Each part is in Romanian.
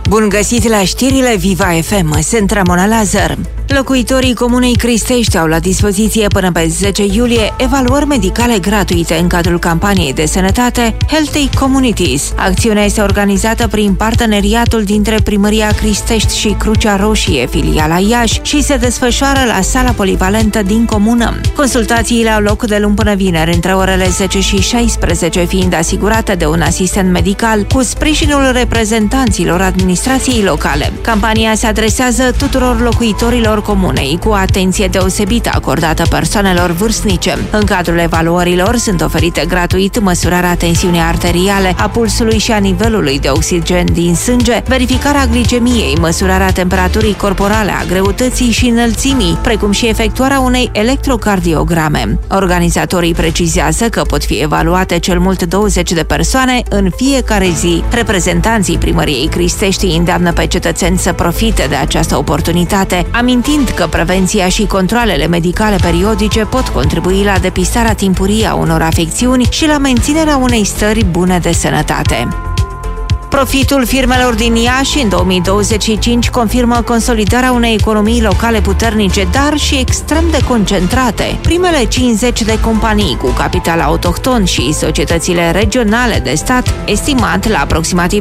Bun găsit la știrile Viva FM, sunt Ramona Lazar. Locuitorii comunei Cristești au la dispoziție până pe 10 iulie evaluări medicale gratuite în cadrul campaniei de sănătate Healthy Communities. Acțiunea este organizată prin parteneriatul dintre Primăria Cristești și Crucea Roșie, filiala Iași, și se desfășoară la sala polivalentă din comună. Consultațiile au loc de luni până vineri, între orele 10 și 16, fiind asigurate de un asistent medical cu sprijinul reprezentanților administrației locale. Campania se adresează tuturor locuitorilor comunei, cu atenție deosebită acordată persoanelor vârstnice. În cadrul evaluărilor sunt oferite gratuit măsurarea tensiunii arteriale, a pulsului și a nivelului de oxigen din sânge, verificarea glicemiei, măsurarea temperaturii corporale, a greutății și înălțimii, precum și efectuarea unei electrocardiograme. Organizatorii precizează că pot fi evaluate cel mult 20 de persoane în fiecare zi. Reprezentanții Primăriei Cristești îndeamnă pe cetățeni să profite de această oportunitate, amintind că prevenția și controalele medicale periodice pot contribui la depistarea timpurie a unor afecțiuni și la menținerea unei stări bune de sănătate. Profitul firmelor din Iași în 2025 confirmă consolidarea unei economii locale puternice, dar și extrem de concentrate. Primele 50 de companii cu capital autohton și societățile regionale de stat, estimat la aproximativ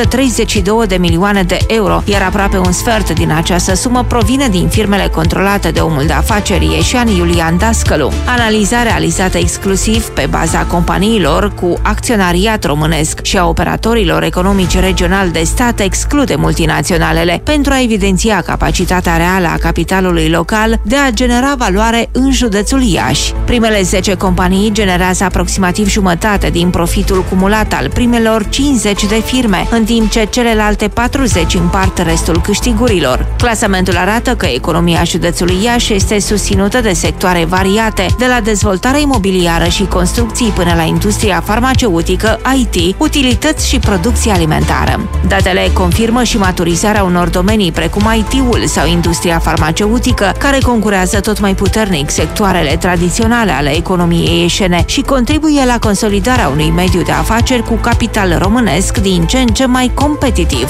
232 de milioane de euro, iar aproape un sfert din această sumă provine din firmele controlate de omul de afaceri ieșean Iulian Dascălu. Analiza realizată exclusiv pe baza companiilor cu acționariat românesc și a operatorilor economici regional de stat exclude multinaționalele pentru a evidenția capacitatea reală a capitalului local de a genera valoare în județul Iași. Primele 10 companii generează aproximativ jumătate din profitul cumulat al primelor 50 de firme, în timp ce celelalte 40 împart restul câștigurilor. Clasamentul arată că economia județului Iași este susținută de sectoare variate, de la dezvoltarea imobiliară și construcții până la industria farmaceutică, IT, utilități și producție alimentară. Datele confirmă și maturizarea unor domenii precum IT-ul sau industria farmaceutică, care concurează tot mai puternic sectoarele tradiționale ale economiei ieșene și contribuie la consolidarea unui mediu de afaceri cu capital românesc din ce în ce mai competitiv.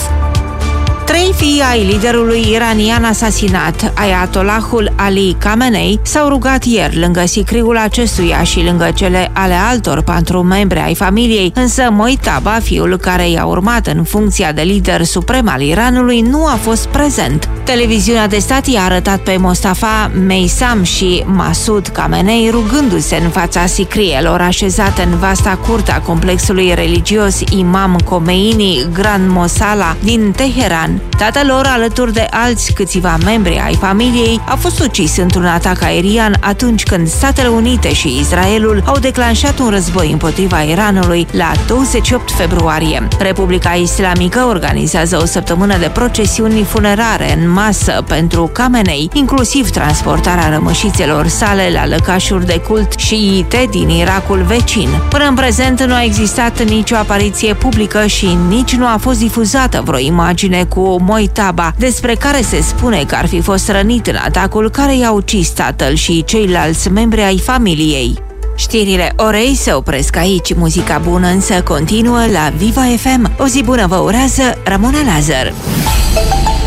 3 fii ai liderului iranian asasinat, Ayatollahul Ali Khamenei, s-au rugat ieri lângă sicriul acestuia și lângă cele ale altor 4 membri ai familiei, însă Mojtaba, fiul care i-a urmat în funcția de lider suprem al Iranului, nu a fost prezent. Televiziunea de stat i-a arătat pe Mostafa Meisam și Masud Khamenei rugându-se în fața sicrielor așezate în vasta curte a complexului religios Imam Khomeini Grand Mosala din Teheran. Tatălor, alături de alți câțiva membri ai familiei, a fost ucis într-un atac aerian atunci când Statele Unite și Israelul au declanșat un război împotriva Iranului la 28 februarie. Republica Islamică organizează o săptămână de procesiuni funerare în masă pentru Khamenei, inclusiv transportarea rămășițelor sale la lăcașuri de cult șiite din Irakul vecin. Până în prezent nu a existat nicio apariție publică și nici nu a fost difuzată vreo imagine cu Mojtaba, despre care se spune că ar fi fost rănit în atacul care i-a ucis tatăl și ceilalți membri ai familiei. Știrile orei se opresc aici, muzica bună însă continuă la Viva FM. O zi bună vă urează Ramona Lazar.